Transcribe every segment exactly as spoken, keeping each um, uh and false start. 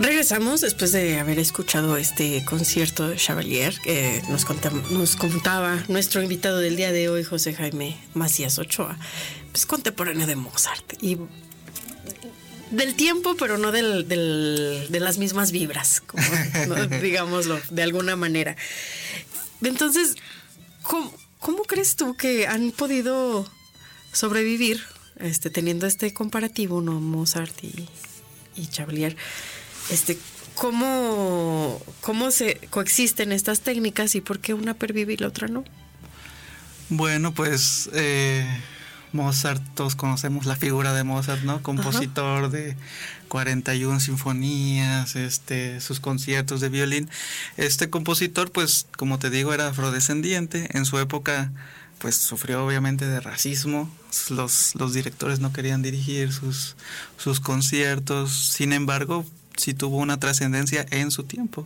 Regresamos después de haber escuchado este concierto de Chevalier que nos, contaba, nos contaba nuestro invitado del día de hoy, José Jaime Macías Ochoa, pues contemporáneo de Mozart y del tiempo, pero no del, del, de las mismas vibras, como, ¿no? digámoslo de alguna manera. Entonces, ¿cómo, cómo crees tú que han podido sobrevivir este, teniendo este comparativo, ¿no? Mozart y, y Chevalier? Este, ¿cómo, ¿Cómo se coexisten estas técnicas y por qué una pervive y la otra no? Bueno, pues eh, Mozart, todos conocemos la figura de Mozart, ¿no? Compositor Ajá. de cuarenta y una sinfonías, este, sus conciertos de violín. Este compositor, pues, como te digo, era afrodescendiente. En su época, pues, sufrió obviamente de racismo. Los, los directores no querían dirigir sus, sus conciertos. Sin embargo, sí tuvo una trascendencia en su tiempo.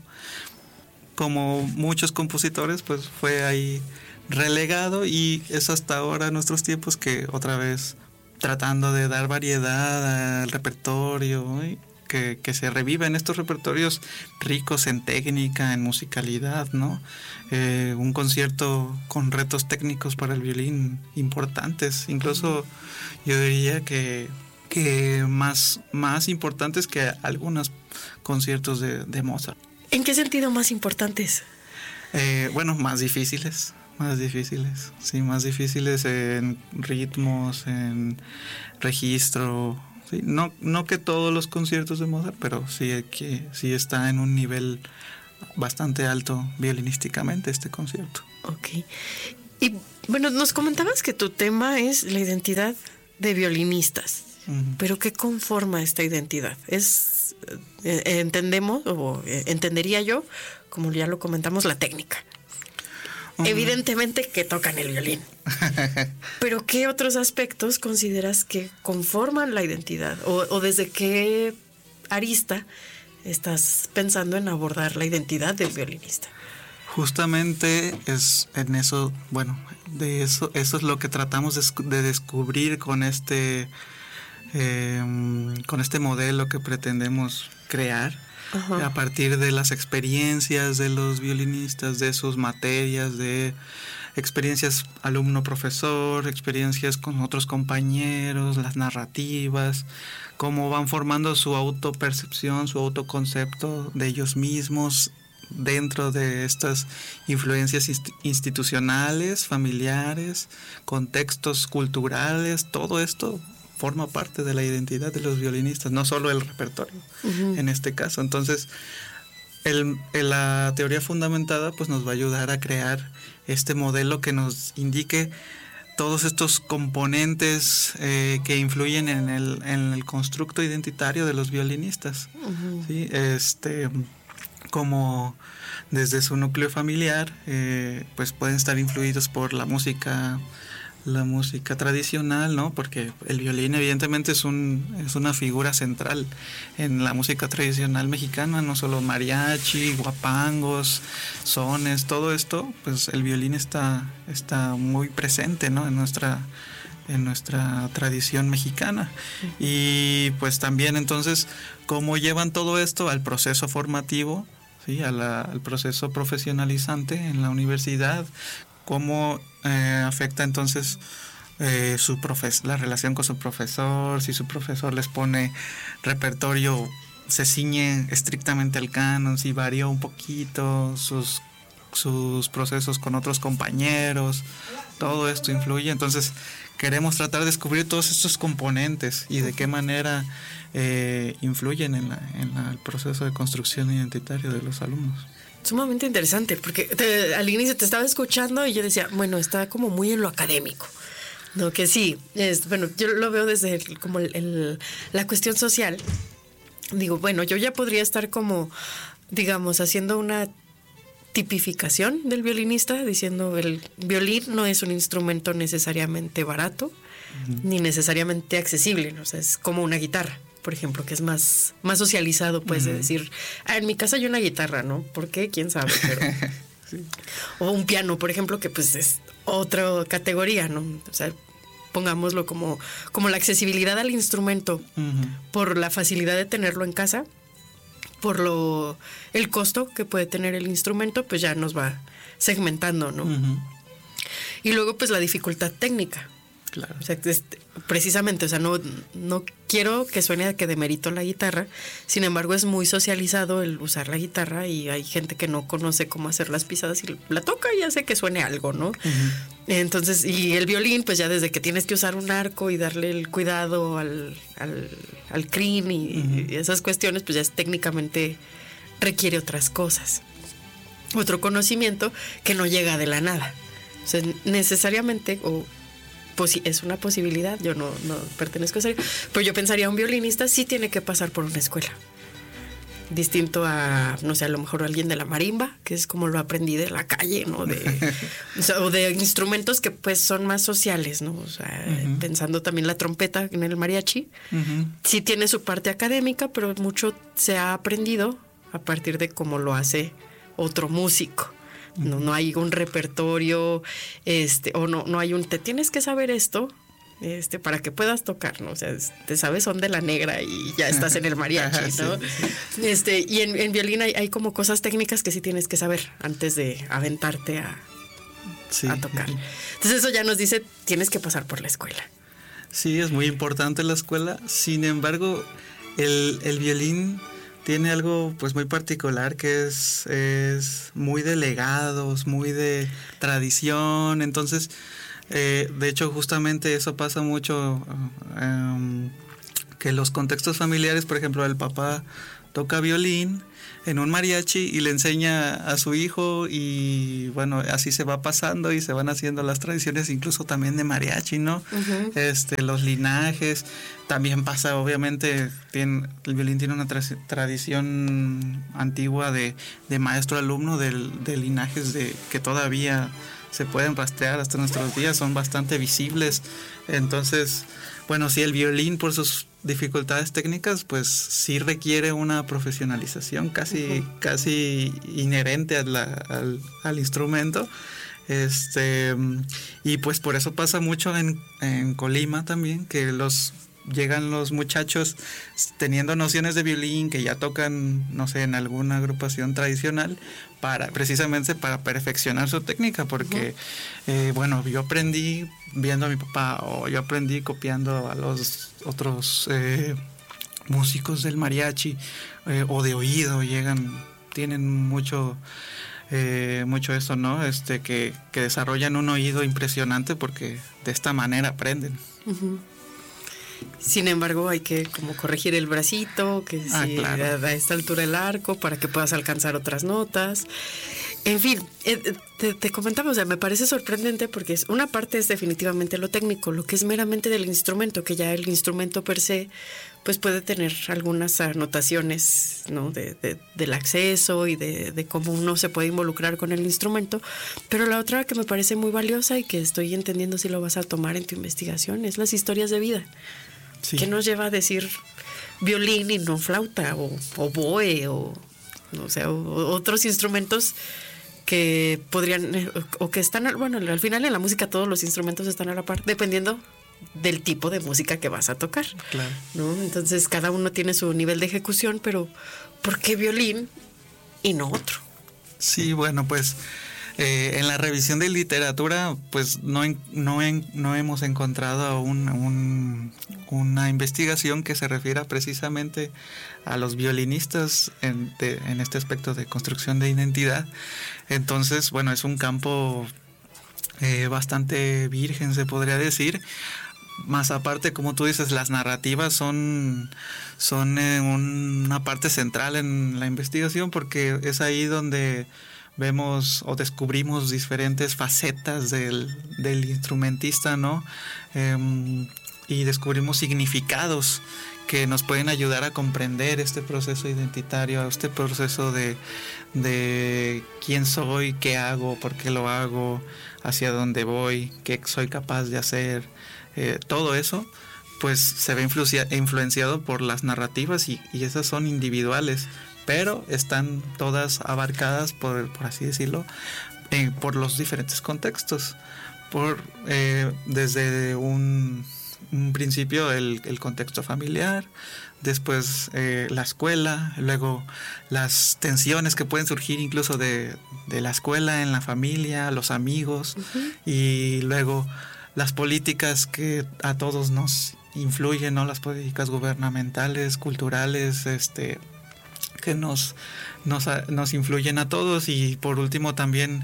Como muchos compositores, pues fue ahí relegado y es hasta ahora, en nuestros tiempos, que otra vez tratando de dar variedad al repertorio, ¿eh? que, que se reviven estos repertorios ricos en técnica, en musicalidad, ¿no? Eh, un concierto con retos técnicos para el violín importantes, incluso yo diría que que más, más importantes que algunos conciertos de, de Mozart. ¿En qué sentido más importantes? Eh, bueno, más difíciles, más difíciles, sí, más difíciles en ritmos, en registro, sí, no, no que todos los conciertos de Mozart, pero sí que sí está en un nivel bastante alto violinísticamente este concierto. Ok. Y bueno, nos comentabas que tu tema es la identidad de violinistas. Pero ¿qué conforma esta identidad? Es eh, entendemos, o eh, entendería yo, como ya lo comentamos, la técnica. Uh-huh. Evidentemente que tocan el violín. Pero ¿qué otros aspectos consideras que conforman la identidad? O, o desde qué arista estás pensando en abordar la identidad del violinista? Justamente es en eso, bueno, de eso, eso es lo que tratamos de, de descubrir con este Eh, con este modelo que pretendemos crear. Ajá. A partir de las experiencias de los violinistas, de sus materias, de experiencias alumno-profesor, experiencias con otros compañeros, las narrativas, cómo van formando su autopercepción, su autoconcepto de ellos mismos dentro de estas influencias institucionales, familiares, contextos culturales. Todo esto forma parte de la identidad de los violinistas, no solo el repertorio, uh-huh. en este caso. Entonces, el, el, la teoría fundamentada pues nos va a ayudar a crear este modelo que nos indique todos estos componentes eh, que influyen en el, en el constructo identitario de los violinistas. Uh-huh. ¿Sí? Este, como desde su núcleo familiar, eh, pues pueden estar influidos por la música la música tradicional, ¿no? Porque el violín evidentemente es un es una figura central en la música tradicional mexicana, no solo mariachi, guapangos, sones, todo esto, pues el violín está está muy presente, ¿no? En nuestra en nuestra tradición mexicana. Y pues también entonces cómo llevan todo esto al proceso formativo, ¿sí? A la, al proceso profesionalizante en la universidad. Cómo eh, afecta entonces eh, su profes- la relación con su profesor, si su profesor les pone repertorio, se ciñe estrictamente al canon, si varía un poquito sus, sus procesos con otros compañeros, todo esto influye. Entonces queremos tratar de descubrir todos estos componentes y de qué manera eh, influyen en, la, en la, el proceso de construcción identitaria de los alumnos. Sumamente interesante, porque te, al inicio te estaba escuchando y yo decía, bueno, está como muy en lo académico, ¿no? Que sí, es, bueno, yo lo veo desde el, como el, el, la cuestión social. Digo, bueno, yo ya podría estar como, digamos, haciendo una tipificación del violinista, diciendo el violín no es un instrumento necesariamente barato, uh-huh. ni necesariamente accesible, ¿no? O sea, es como una guitarra, por ejemplo, que es más, más socializado, pues, uh-huh. de decir, ah, en mi casa hay una guitarra, ¿no? ¿Por qué? ¿Quién sabe? Pero, sí. O un piano, por ejemplo, que pues es otra categoría, ¿no? O sea, pongámoslo como, como la accesibilidad al instrumento, uh-huh. por la facilidad de tenerlo en casa, por lo el costo que puede tener el instrumento, pues ya nos va segmentando, ¿no? Uh-huh. Y luego, pues la dificultad técnica. Claro. O sea, este, precisamente, o sea, no, no quiero que suene a que demerito la guitarra, sin embargo es muy socializado el usar la guitarra y hay gente que no conoce cómo hacer las pisadas y la toca y hace que suene algo, ¿no? Uh-huh. Entonces, y el violín, pues ya desde que tienes que usar un arco y darle el cuidado al, al, al crin y, uh-huh. y esas cuestiones, pues ya es, técnicamente requiere otras cosas. Otro conocimiento que no llega de la nada. O sea, necesariamente, o pues es una posibilidad, yo no, no pertenezco a eso, pero yo pensaría un violinista sí tiene que pasar por una escuela. Distinto a, no sé, a lo mejor alguien de la marimba, que es como lo aprendí de la calle, ¿no? De, o, sea, o de instrumentos que pues son más sociales, ¿no? O sea, uh-huh. pensando también la trompeta en el mariachi, uh-huh. sí tiene su parte académica, pero mucho se ha aprendido a partir de cómo lo hace otro músico. No, no hay un repertorio, este, o no, no hay un, te tienes que saber esto, este, para que puedas tocar, ¿no? O sea, te sabes son de la negra y ya estás en el mariachi, ¿no? Sí, sí. Este, y en, en violín hay, hay como cosas técnicas que sí tienes que saber antes de aventarte a, sí, a tocar. Sí. Entonces eso ya nos dice, tienes que pasar por la escuela. Sí, es muy importante la escuela. Sin embargo, el, el violín tiene algo pues muy particular que es, es muy de legados, muy de tradición. Entonces, eh, de hecho, justamente eso pasa mucho, um, que los contextos familiares, por ejemplo, el papá toca violín en un mariachi y le enseña a su hijo y bueno, así se va pasando y se van haciendo las tradiciones incluso también de mariachi, ¿no? Uh-huh. Este, los linajes, también pasa obviamente, tiene, el violín tiene una tra- tradición antigua de, de maestro-alumno, de, de linajes de, que todavía se pueden rastrear hasta nuestros días, son bastante visibles. Entonces, bueno, sí, el violín por sus dificultades técnicas, pues sí requiere una profesionalización casi, uh-huh. casi inherente a la, al, al instrumento. Este, y pues por eso pasa mucho en, en Colima también, que los llegan los muchachos teniendo nociones de violín, que ya tocan, no sé, en alguna agrupación tradicional, para precisamente para perfeccionar su técnica, porque, uh-huh. eh, bueno, yo aprendí viendo a mi papá, o yo aprendí copiando a los otros eh, músicos del mariachi, eh, o de oído, llegan, tienen mucho... Eh, mucho eso, ¿no? Este, que, que desarrollan un oído impresionante porque de esta manera aprenden. Uh-huh. Sin embargo, hay que como corregir el bracito, que ah, si claro. a, a esta altura el arco, para que puedas alcanzar otras notas. En fin, eh, te, te comentaba, o sea, me parece sorprendente porque es, una parte es definitivamente lo técnico, lo que es meramente del instrumento, que ya el instrumento per se, pues puede tener algunas anotaciones, ¿no? De, de, del acceso y de, de cómo uno se puede involucrar con el instrumento. Pero la otra que me parece muy valiosa y que estoy entendiendo si lo vas a tomar en tu investigación es las historias de vida. Sí. ¿Qué nos lleva a decir violín y no flauta o oboe o, o sea, o, otros instrumentos que podrían, o que están, bueno, al final en la música todos los instrumentos están a la par, dependiendo del tipo de música que vas a tocar. Claro. ¿No? Entonces cada uno tiene su nivel de ejecución, pero ¿por qué violín y no otro? Sí, bueno, pues eh, en la revisión de literatura, pues no, no, no hemos encontrado un, un, una investigación que se refiera precisamente a los violinistas en, de, en este aspecto de construcción de identidad. Entonces, bueno, es un campo eh, bastante virgen, se podría decir. Más aparte, como tú dices, las narrativas son, son eh, una parte central en la investigación, porque es ahí donde vemos o descubrimos diferentes facetas del, del instrumentista, ¿no? Eh, y descubrimos significados que nos pueden ayudar a comprender este proceso identitario, este proceso de, de quién soy, qué hago, por qué lo hago, hacia dónde voy, qué soy capaz de hacer. Eh, todo eso pues se ve influencia, influenciado por las narrativas y, y esas son individuales, pero están todas abarcadas por, por así decirlo, eh, por los diferentes contextos, por eh, desde un un principio el, el contexto familiar, después eh, la escuela, luego las tensiones que pueden surgir incluso de, de la escuela en la familia, los amigos, uh-huh. y luego las políticas que a todos nos influyen, ¿no? Las políticas gubernamentales, culturales, este, que nos, nos, nos influyen a todos, y por último también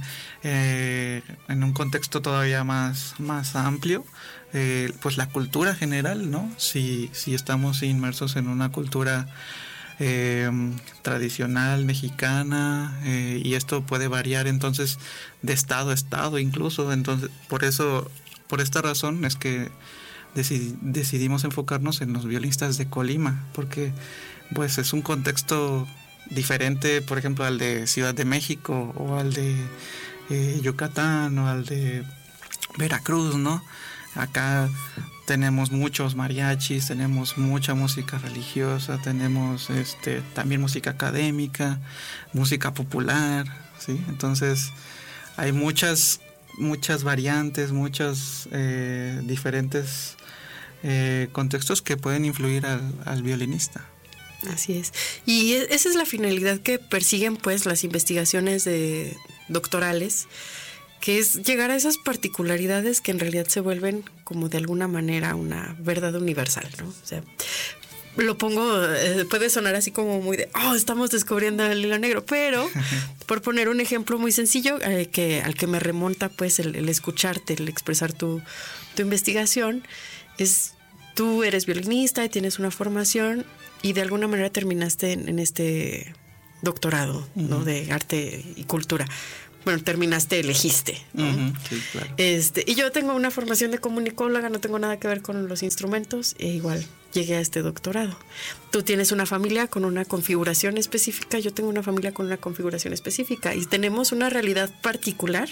eh, en un contexto todavía más, más amplio, eh, pues la cultura general, ¿no? Si, si estamos inmersos en una cultura eh, tradicional mexicana, eh, y esto puede variar entonces de estado a estado incluso, entonces por eso, por esta razón es que decid, decidimos enfocarnos en los violinistas de Colima, porque pues es un contexto diferente, por ejemplo, al de Ciudad de México o al de eh, Yucatán o al de Veracruz, ¿no? Acá tenemos muchos mariachis, tenemos mucha música religiosa, tenemos este también música académica, música popular, ¿sí? Entonces hay muchas muchas variantes, muchos eh, diferentes eh, contextos que pueden influir al, al violinista. Así es. Y esa es la finalidad que persiguen pues las investigaciones de doctorales, que es llegar a esas particularidades que en realidad se vuelven como de alguna manera una verdad universal, ¿no? O sea, lo pongo, eh, puede sonar así como muy de, oh, estamos descubriendo el hilo negro, pero por poner un ejemplo muy sencillo, eh, que al que me remonta pues el, el escucharte, el expresar tu, tu investigación, es tú eres violinista y tienes una formación y de alguna manera terminaste en, en este doctorado, uh-huh. ¿no? De arte y cultura. Bueno, terminaste, elegiste, ¿no? Uh-huh, sí, claro. Este, y yo tengo una formación de comunicóloga, no tengo nada que ver con los instrumentos, e igual llegué a este doctorado. Tú tienes una familia con una configuración específica, yo tengo una familia con una configuración específica, y tenemos una realidad particular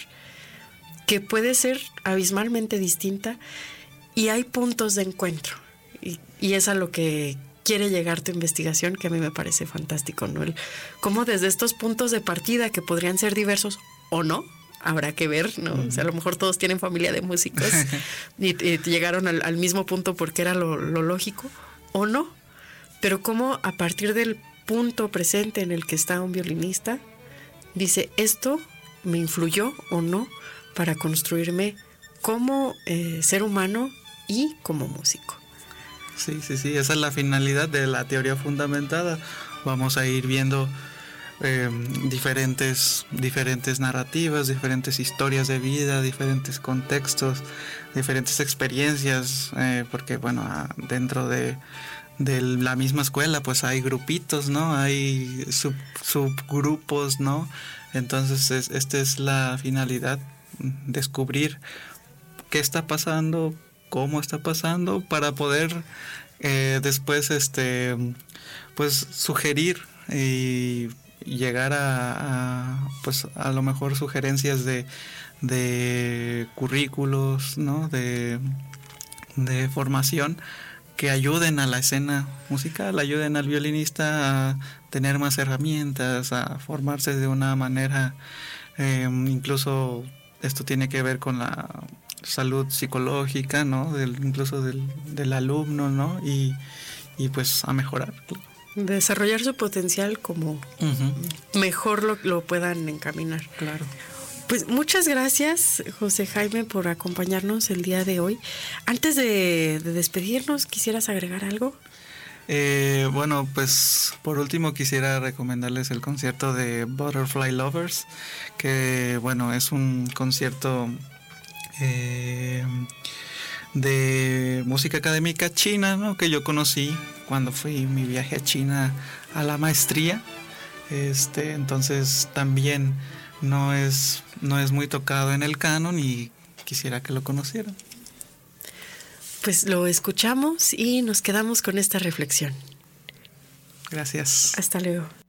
que puede ser abismalmente distinta, y hay puntos de encuentro. Y, y es a lo que quiere llegar tu investigación, que a mí me parece fantástico, ¿no? El, cómo desde estos puntos de partida que podrían ser diversos o no, habrá que ver, ¿no? Uh-huh. O sea, a lo mejor todos tienen familia de músicos y, y llegaron al, al mismo punto porque era lo, lo lógico, o no. Pero cómo a partir del punto presente en el que está un violinista, dice, esto me influyó o no para construirme como eh, ser humano y como músico. Sí, sí, sí, esa es la finalidad de la teoría fundamentada. Vamos a ir viendo eh, diferentes, diferentes narrativas, diferentes historias de vida, diferentes contextos, diferentes experiencias, eh, porque bueno, dentro de, de la misma escuela pues hay grupitos, ¿no? Hay sub, subgrupos, ¿no? Entonces es, esta es la finalidad, descubrir qué está pasando, cómo está pasando, para poder eh, después este pues sugerir y llegar a, a pues a lo mejor sugerencias de de currículos, ¿no? de de formación que ayuden a la escena musical, ayuden al violinista a tener más herramientas, a formarse de una manera, eh, incluso esto tiene que ver con la salud psicológica, ¿no? Del, incluso del, del alumno, ¿no? Y, y pues a mejorar. Desarrollar su potencial como uh-huh. mejor lo, lo puedan encaminar. Claro. Pues muchas gracias, José Jaime, por acompañarnos el día de hoy. Antes de, de despedirnos, ¿quisieras agregar algo? Eh, bueno, pues por último quisiera recomendarles el concierto de Butterfly Lovers, que bueno, es un concierto eh, de música académica china, ¿no? Que yo conocí cuando fui mi viaje a China a la maestría. Este, entonces también no es, no es muy tocado en el canon y quisiera que lo conocieran. Pues lo escuchamos y nos quedamos con esta reflexión. Gracias. Hasta luego.